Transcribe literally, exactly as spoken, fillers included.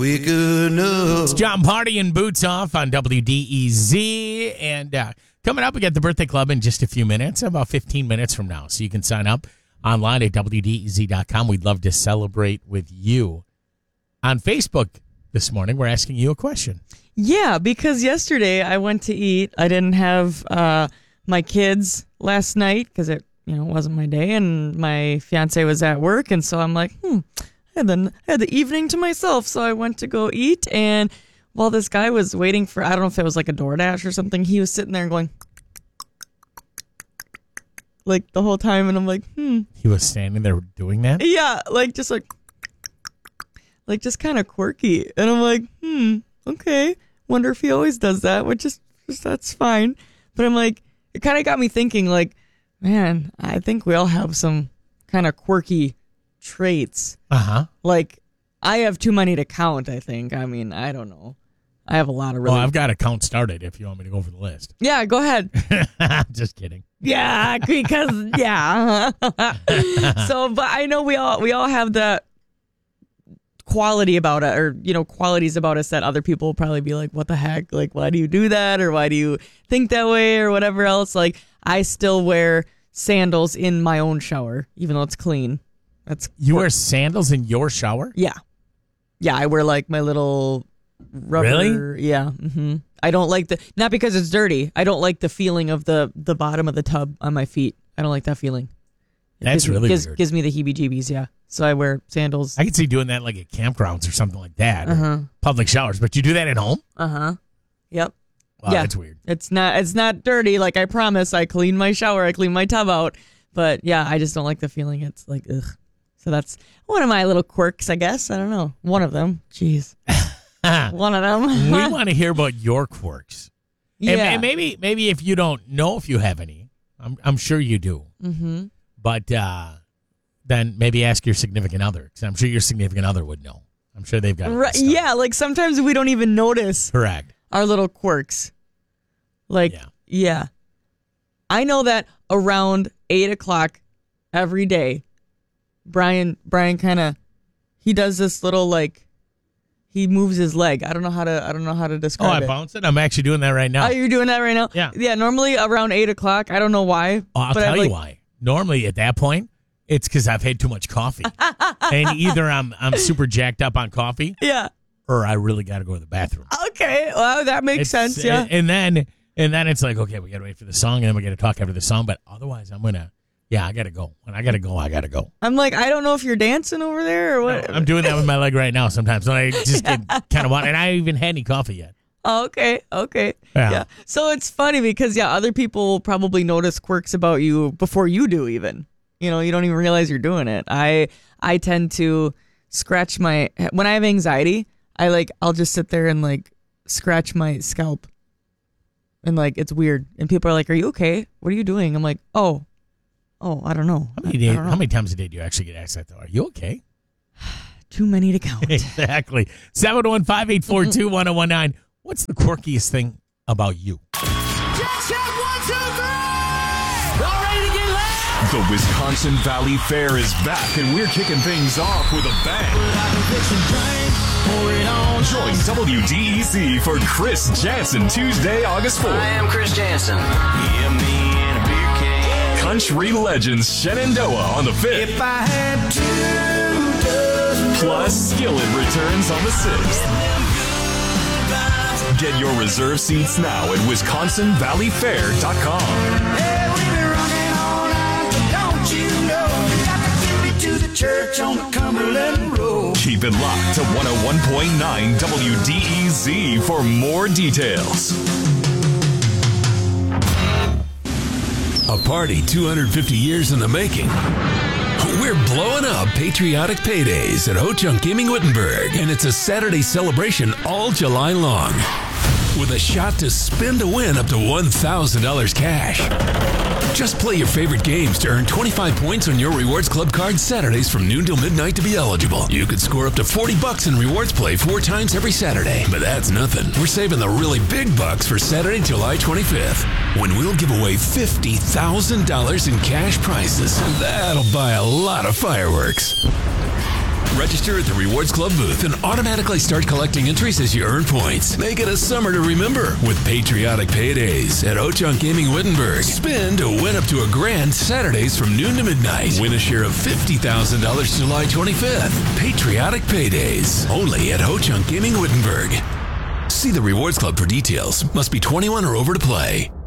Quick enough. It's John Party and Boots Off on W D E Z. And uh, coming up, we got the Birthday Club in just a few minutes, about fifteen minutes from now. So you can sign up online at W D E Z dot com. We'd love to celebrate with you. On Facebook this morning, we're asking you a question. Yeah, because yesterday I went to eat. I didn't have uh, my kids last night because it you know wasn't my day, and my fiance was at work. And so I'm like, hmm. I had, the, I had the evening to myself, so I went to go eat, and while this guy was waiting for, I don't know if it was like a DoorDash or something, he was sitting there and going, like, the whole time, and I'm like, hmm. He was standing there doing that? Yeah, like, just like, like, just kind of quirky, and I'm like, hmm, okay, wonder if he always does that, which is, just, that's fine, but I'm like, it kind of got me thinking, like, man, I think we all have some kind of quirky traits. Uh-huh. Like, I have too many to count, I think. I mean, I don't know. I have a lot of really... Oh, I've got a count started if you want me to go over the list. Yeah, go ahead. Just kidding. Yeah, because, yeah. So, but I know we all we all have that quality about it, or, you know, qualities about us that other people will probably be like, what the heck? Like, why do you do that? Or why do you think that way? Or whatever else. Like, I still wear sandals in my own shower, even though it's clean. That's You wear sandals in your shower? Yeah. Yeah, I wear like my little rubber. Really? Yeah. Mm-hmm. I don't like the, not because it's dirty. I don't like the feeling of the, the bottom of the tub on my feet. I don't like that feeling. It That's gives me, really gives, weird. gives me the heebie-jeebies, yeah. So I wear sandals. I could see doing that like at campgrounds or something like that. or Uh-huh. Public showers. But you do that at home? Uh-huh. Yep. Wow, Yeah. that's weird. It's not it's not dirty. Like, I promise. I clean my shower. I clean my tub out. But yeah, I just don't like the feeling. It's like, ugh. So that's one of my little quirks, I guess. I don't know. One of them. Jeez. One of them. We want to hear about your quirks. Yeah. And, and maybe maybe if you don't know if you have any, I'm I'm sure you do. Mm-hmm. But uh, then maybe ask your significant other, because I'm sure your significant other would know. I'm sure they've got it. Right, yeah, like sometimes we don't even notice Correct. our little quirks. Like, Yeah. yeah. I know that around eight o'clock every day, Brian Brian kind of, he does this little, like, he moves his leg. I don't know how to I don't know how to Oh, describe I it. bounced it? I'm actually doing that right now. Oh, you're doing that right now? Yeah. Yeah, normally around eight o'clock. I don't know why. Oh, I'll but tell I'm you like, why. Normally at that point, it's because I've had too much coffee. And either I'm I'm super jacked up on coffee, Yeah. or I really got to go to the bathroom. Okay. Well, that makes It's- sense, yeah. And then and then it's like, okay, we got to wait for the song, and then we got to talk after the song. But otherwise, I'm going to, yeah, I got to go. When I got to go, I got to go. I'm like, I don't know if you're dancing over there or what. I'm doing that with my leg right now sometimes. And I just get kind of want, and I haven't even had any coffee yet. Oh, okay, okay. Yeah. Yeah. So it's funny because, yeah, other people will probably notice quirks about you before you do even. You know, you don't even realize you're doing it. I I tend to scratch my, when I have anxiety, I like, I'll just sit there and like scratch my scalp. And like, it's weird. And people are like, are you okay? What are you doing? I'm like, oh, oh, I don't know. How many, I, day, I don't know. how many times a day do you actually get asked that, though? Are you okay? Too many to count. Exactly. seven one five, eight four two, one oh one nine. What's the quirkiest thing about you? The Wisconsin Valley Fair is back, and we're kicking things off with a bang. Join W D E Z for Chris Jansen Tuesday, August fourth. I am Chris Jansen. Yeah, me and a beer can. Country legends Shenandoah on the fifth. If I had two dozen Plus, Skillet returns on the sixth. Get your reserve seats now at wisconsin valley fair dot com. Hey, we be rocking all night, don't you know? You got to get me to the church on the Cumberland Road. Keep it locked to one oh one point nine W D E Z for more details. A party two hundred fifty years in the making. We're blowing up patriotic paydays at Ho Chunk Gaming Wittenberg, and it's a Saturday celebration all July long with a shot to spin to win up to one thousand dollars cash. Just play your favorite games to earn twenty-five points on your Rewards Club card Saturdays from noon till midnight to be eligible. You could score up to forty bucks in Rewards Play four times every Saturday. But that's nothing. We're saving the really big bucks for Saturday, July twenty-fifth, when we'll give away fifty thousand dollars in cash prizes. That'll buy a lot of fireworks. Register at the Rewards Club booth and automatically start collecting entries as you earn points. Make it a summer to remember with Patriotic Paydays at Ho-Chunk Gaming Wittenberg. Spin to win up to a grand Saturdays from noon to midnight. Win a share of fifty thousand dollars July twenty-fifth. Patriotic Paydays. Only at Ho-Chunk Gaming Wittenberg. See the Rewards Club for details. Must be twenty-one or over to play.